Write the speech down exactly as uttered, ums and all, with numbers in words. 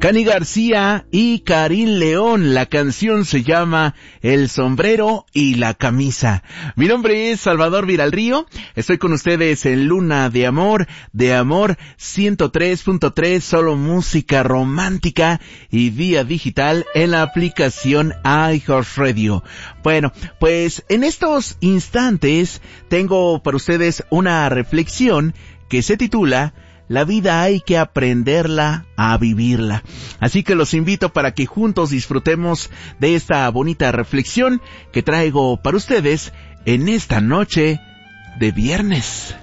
Cani García y Karin León. La canción se llama El sombrero y la camisa. Mi nombre es Salvador Viralrío. Estoy con ustedes en Luna de Amor, de Amor ciento tres punto tres, solo música romántica y vía digital en la aplicación iHeartRadio. Bueno, pues en estos instantes tengo para ustedes una reflexión que se titula La vida hay que aprenderla a vivirla. Así que los invito para que juntos disfrutemos de esta bonita reflexión que traigo para ustedes en esta noche de viernes.